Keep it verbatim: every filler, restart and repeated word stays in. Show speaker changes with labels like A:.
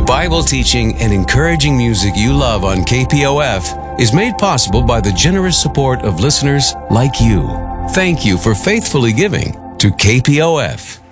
A: Bible teaching and encouraging music you love on K P O F is made possible by the generous support of listeners like you. Thank you for faithfully giving to K P O F.